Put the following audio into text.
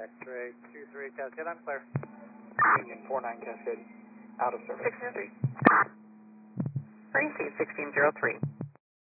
X-ray 23 Cascade, I'm clear. Union 49 Cascade, out of service. 1603. Green seat 1603.